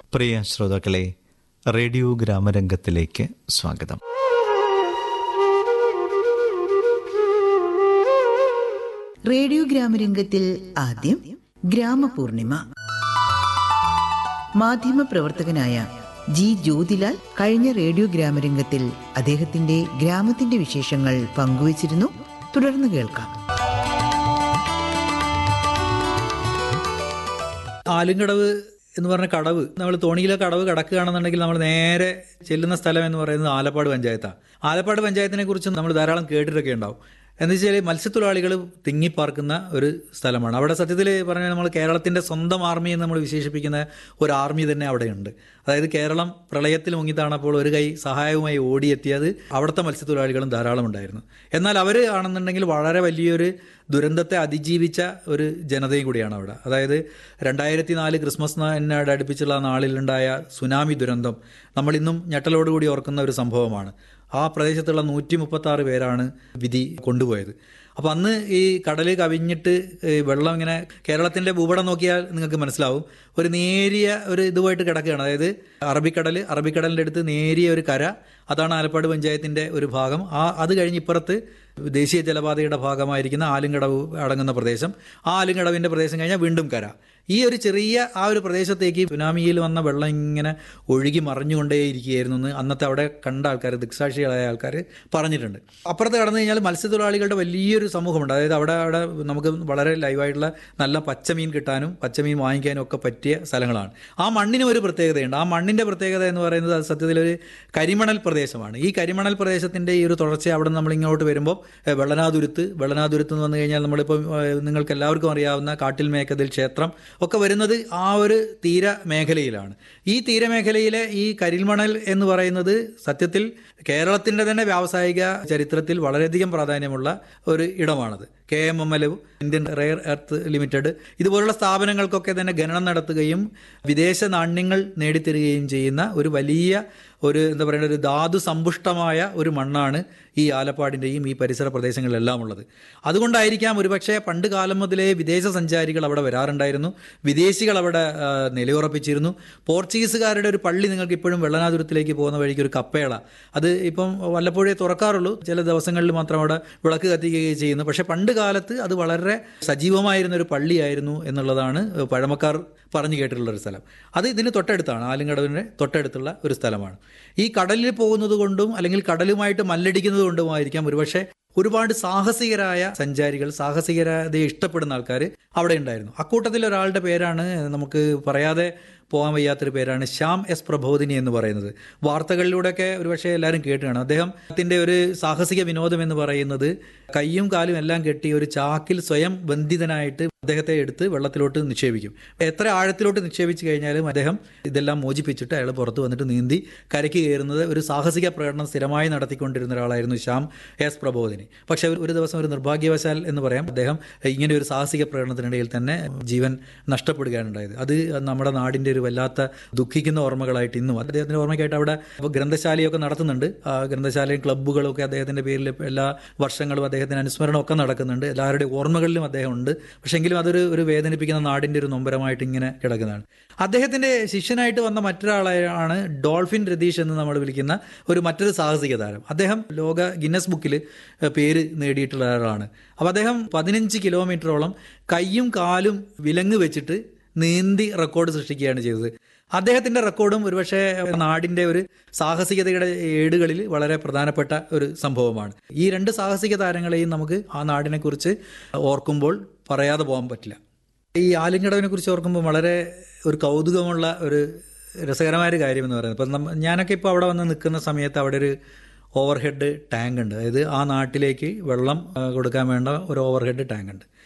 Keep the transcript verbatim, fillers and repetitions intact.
പ്രിയ ശ്രോതാക്കളെ, റേഡിയോ ഗ്രാമരംഗത്തിലേക്ക് സ്വാഗതം. റേഡിയോ ഗ്രാമരംഗത്തിൽ ആദ്യം ഗ്രാമപൂർണിമ. മാധ്യമ പ്രവർത്തകനായ ജി ജ്യോതിലാൽ കഴിഞ്ഞ റേഡിയോ ഗ്രാമരംഗത്തിൽ അദ്ദേഹത്തിന്റെ ഗ്രാമത്തിന്റെ വിശേഷങ്ങൾ പങ്കുവച്ചിരുന്നു. തുടർന്ന് കേൾക്കാം. ആലുംകടവ് എന്ന് പറഞ്ഞ കടവ്, നമ്മൾ തോണിയിലെ കടവ് കടക്കുകയാണെന്നുണ്ടെങ്കിൽ നമ്മൾ നേരെ ചെല്ലുന്ന സ്ഥലം എന്ന് പറയുന്നത് ആലപ്പാട് പഞ്ചായത്താണ്. ആലപ്പാട് പഞ്ചായത്തിനെ കുറിച്ച് നമ്മൾ ധാരാളം കേട്ടിട്ടൊക്കെ ഉണ്ടാവും. എന്ന് വെച്ചാൽ മത്സ്യത്തൊഴിലാളികൾ തിങ്ങിപ്പാർക്കുന്ന ഒരു സ്ഥലമാണ്. അവിടെ സത്യത്തിൽ പറഞ്ഞാൽ നമ്മൾ കേരളത്തിൻ്റെ സ്വന്തം ആർമി എന്ന് നമ്മൾ വിശേഷിപ്പിക്കുന്ന ഒരു ആർമി തന്നെ അവിടെയുണ്ട്. അതായത് കേരളം പ്രളയത്തിൽ മുങ്ങിത്താണപ്പോൾ ഒരു കൈ സഹായവുമായി ഓടിയെത്തിയത് അവിടുത്തെ മത്സ്യത്തൊഴിലാളികളും ധാരാളം ഉണ്ടായിരുന്നു. എന്നാൽ അവർ ആണെന്നുണ്ടെങ്കിൽ വളരെ വലിയൊരു ദുരന്തത്തെ അതിജീവിച്ച ഒരു ജനതയും കൂടിയാണ് അവിടെ. അതായത് രണ്ടായിരത്തി നാല് ക്രിസ്മസ് എന്നോട് അടുപ്പിച്ചുള്ള നാളിലുണ്ടായ സുനാമി ദുരന്തം നമ്മളിന്നും ഞെട്ടലോടുകൂടി ഓർക്കുന്ന ഒരു സംഭവമാണ്. ആ പ്രദേശത്തുള്ള നൂറ്റി മുപ്പത്തി ആറ് പേരാണ് വിധി കൊണ്ടുപോയത്. അപ്പോൾ അന്ന് ഈ കടൽ കവിഞ്ഞിട്ട് വെള്ളം ഇങ്ങനെ കേരളത്തിൻ്റെ ഭൂപടം നോക്കിയാൽ നിങ്ങൾക്ക് മനസ്സിലാവും, ഒരു നേരിയ ഒരു ഇതുമായിട്ട് കിടക്കുകയാണ്. അതായത് അറബിക്കടൽ, അറബിക്കടലിൻ്റെ അടുത്ത് നേരിയ ഒരു കര, അതാണ് ആലപ്പാട് പഞ്ചായത്തിൻ്റെ ഒരു ഭാഗം. ആ അത് കഴിഞ്ഞ് ഇപ്പുറത്ത് ദേശീയ ജലപാതയുടെ ഭാഗമായിരിക്കുന്ന ആലുംകടവ് അടങ്ങുന്ന പ്രദേശം. ആ ആലുംകടവിൻ്റെ പ്രദേശം കഴിഞ്ഞാൽ വീണ്ടും കര. ഈ ഒരു ചെറിയ ആ ഒരു പ്രദേശത്തേക്ക് സുനാമിയിൽ വന്ന വെള്ളം ഇങ്ങനെ ഒഴുകി മറിഞ്ഞുകൊണ്ടേയിരിക്കുകയായിരുന്നു എന്ന് അന്നത്തെ അവിടെ കണ്ട ആൾക്കാർ, ദൃക്സാക്ഷികളായ ആൾക്കാർ പറഞ്ഞിട്ടുണ്ട്. അപ്പുറത്ത് കടന്നു കഴിഞ്ഞാൽ മത്സ്യത്തൊഴിലാളികളുടെ വലിയൊരു സമൂഹമുണ്ട്. അതായത് അവിടെ അവിടെ നമുക്ക് വളരെ ലൈവായിട്ടുള്ള നല്ല പച്ചമീൻ കിട്ടാനും പച്ചമീൻ വാങ്ങിക്കാനും ഒക്കെ പറ്റിയ സ്ഥലങ്ങളാണ്. ആ മണ്ണിന് ഒരു പ്രത്യേകതയുണ്ട്. ആ മണ്ണിൻ്റെ പ്രത്യേകത എന്ന് പറയുന്നത് അത് സത്യത്തിൽ ഒരു കരിമണൽ പ്രദേശമാണ്. ഈ കരിമണൽ പ്രദേശത്തിൻ്റെ ഈ ഒരു തുടർച്ച അവിടെ നമ്മൾ ഇങ്ങോട്ട് വരുമ്പോൾ വെള്ളനാതുരുത്ത് വെള്ളനാതുരുത്ത് എന്ന് വന്നു കഴിഞ്ഞാൽ നമ്മളിപ്പോൾ നിങ്ങൾക്ക് എല്ലാവർക്കും അറിയാവുന്ന കാട്ടിൽ മേക്കതിൽ ക്ഷേത്രം ഒക്കെ വരുന്നത് ആ ഒരു തീരമേഖലയിലാണ്. ഈ തീരമേഖലയിലെ ഈ കരിമണൽ എന്ന് പറയുന്നത് സത്യത്തിൽ കേരളത്തിൻ്റെ തന്നെ വ്യാവസായിക ചരിത്രത്തിൽ വളരെയധികം പ്രാധാന്യമുള്ള ഒരു ഇടമാണത്. K M M L, Indian rare earth limited ഇതുപോലുള്ള സ്ഥാപനങ്ങൾക്കൊക്കെ തന്നെ ഖനനം നടത്തുകയും വിദേശ നാണ്യങ്ങൾ നേടിത്തരികയും ചെയ്യുന്ന ഒരു വലിയ ഒരു എന്താ പറയുക ഒരു ധാതു സമ്പുഷ്ടമായ ഒരു മണ്ണാണ് ഈ ആലപ്പാടിൻ്റെയും ഈ പരിസര പ്രദേശങ്ങളിലെല്ലാം ഉള്ളത്. അതുകൊണ്ടായിരിക്കാം ഒരുപക്ഷെ പണ്ട് കാലം മുതലേ വിദേശ സഞ്ചാരികൾ അവിടെ വരാറുണ്ടായിരുന്നു, വിദേശികൾ അവിടെ നിലയുറപ്പിച്ചിരുന്നു. പോർച്ചുഗീസുകാരുടെ ഒരു പള്ളി നിങ്ങൾക്ക് ഇപ്പോഴും വെള്ളനാതുരത്തിലേക്ക് പോകുന്ന വഴിക്ക് ഒരു കപ്പേള, അത് ഇപ്പം വല്ലപ്പോഴേ തുറക്കാറുള്ളൂ, ചില ദിവസങ്ങളിൽ മാത്രം അവിടെ വിളക്ക് കത്തിക്കുകയും ചെയ്യുന്നു. പക്ഷേ പണ്ട് കാലത്ത് അത് വളരെ സജീവമായിരുന്ന ഒരു പള്ളിയായിരുന്നു എന്നുള്ളതാണ് പഴമക്കാർ പറഞ്ഞു കേട്ടിട്ടുള്ള ഒരു സ്ഥലം. അത് ഇതിന് തൊട്ടടുത്താണ്, ആലുംകടവിൻ്റെ തൊട്ടടുത്തുള്ള ഒരു സ്ഥലമാണ്. ഈ കടലിൽ പോകുന്നത് കൊണ്ടും അല്ലെങ്കിൽ കടലുമായിട്ട് മല്ലടിക്കുന്നത് കൊണ്ടുമായിരിക്കാം ഒരുപക്ഷെ ഒരുപാട് സാഹസികരായ സഞ്ചാരികൾ, സാഹസികരതയെ ഇഷ്ടപ്പെടുന്ന ആൾക്കാർ അവിടെ ഉണ്ടായിരുന്നു. അക്കൂട്ടത്തിൽ ഒരാളുടെ പേരാണ് നമുക്ക് പറയാതെ പോകാൻ വയ്യാത്തൊരു പേരാണ് ശ്യാം എസ് പ്രബോധിനി എന്ന് പറയുന്നത്. വാർത്തകളിലൂടെയൊക്കെ ഒരുപക്ഷെ എല്ലാവരും കേട്ടുകയാണ്. അദ്ദേഹത്തിൻ്റെ ഒരു സാഹസിക വിനോദം എന്ന് പറയുന്നത് കയ്യും കാലും എല്ലാം കെട്ടി ഒരു ചാക്കിൽ സ്വയം ബന്ധിതനായിട്ട് അദ്ദേഹത്തെ എടുത്ത് വെള്ളത്തിലോട്ട് നിക്ഷേപിക്കും. എത്ര ആഴത്തിലോട്ട് നിക്ഷേപിച്ച് കഴിഞ്ഞാലും അദ്ദേഹം ഇതെല്ലാം മോചിപ്പിച്ചിട്ട് അയാൾ പുറത്ത് വന്നിട്ട് നീന്തി കരയ്ക്ക് കയറുന്നത് ഒരു സാഹസിക പ്രകടനം സ്ഥിരമായി നടത്തിക്കൊണ്ടിരുന്ന ഒരാളായിരുന്നു ശ്യാം എസ് പ്രബോധിനി. പക്ഷേ ഒരു ദിവസം ഒരു നിർഭാഗ്യവശാൽ എന്ന് പറയാം, അദ്ദേഹം ഇങ്ങനെ ഒരു സാഹസിക പ്രകടനത്തിനിടയിൽ തന്നെ ജീവൻ നഷ്ടപ്പെടുകയാണ് ഉണ്ടായത്. അത് നമ്മുടെ നാടിൻ്റെ ഒരു വല്ലാത്ത ദുഃഖിക്കുന്ന ഓർമ്മകളായിട്ട് ഇന്നും അദ്ദേഹത്തിൻ്റെ ഓർമ്മയ്ക്കായിട്ട് അവിടെ ഗ്രന്ഥശാലയൊക്കെ നടത്തുന്നുണ്ട്. ആ ഗ്രന്ഥശാലയും ക്ലബ്ബുകളും ഒക്കെ അദ്ദേഹത്തിൻ്റെ പേരിൽ എല്ലാ വർഷങ്ങളും അദ്ദേഹത്തിന് അനുസ്മരണമൊക്കെ നടക്കുന്നുണ്ട്. എല്ലാവരുടെയും ഓർമ്മകളിലും അദ്ദേഹം ഉണ്ട്. പക്ഷേ എങ്കിലും അതൊരു ഒരു വേദനിപ്പിക്കുന്ന നാടിൻ്റെ ഒരു നൊമ്പരമായിട്ട് ഇങ്ങനെ കിടക്കുന്നതാണ്. അദ്ദേഹത്തിൻ്റെ ശിഷ്യനായിട്ട് വന്ന മറ്റൊരാളാണ് ഡോൾഫിൻ രതീഷ് എന്ന് നമ്മൾ വിളിക്കുന്ന ഒരു മറ്റൊരു സാഹസിക താരം. അദ്ദേഹം ലോക ഗിന്നസ് ബുക്കിൽ പേര് നേടിയിട്ടുള്ള ഒരാളാണ്. അപ്പോൾ അദ്ദേഹം പതിനഞ്ച് കിലോമീറ്ററോളം കയ്യും കാലും വിലങ്ങ് വെച്ചിട്ട് നീന്തി റെക്കോർഡ് സൃഷ്ടിക്കുകയാണ് ചെയ്തത്. അദ്ദേഹത്തിൻ്റെ റെക്കോർഡും ഒരുപക്ഷെ നാടിൻ്റെ ഒരു സാഹസികതയുടെ ഏടുകളിൽ വളരെ പ്രധാനപ്പെട്ട ഒരു സംഭവമാണ്. ഈ രണ്ട് സാഹസിക താരങ്ങളെയും നമുക്ക് ആ നാടിനെക്കുറിച്ച് ഓർക്കുമ്പോൾ പറയാതെ പോകാൻ പറ്റില്ല. ഈ ആലുംകടവിനെ കുറിച്ച് ഓർക്കുമ്പോൾ വളരെ ഒരു കൗതുകമുള്ള ഒരു രസകരമായൊരു കാര്യം എന്ന് പറയുന്നത്, ഇപ്പം ഞാനൊക്കെ ഇപ്പോൾ അവിടെ വന്ന് നിൽക്കുന്ന സമയത്ത് അവിടെ ഒരു ഓവർ ഹെഡ് ടാങ്ക് ഉണ്ട്. അതായത് ആ നാട്ടിലേക്ക് വെള്ളം കൊടുക്കാൻ വേണ്ട ഒരു ഓവർ ഹെഡ് ടാങ്ക് ഉണ്ട്.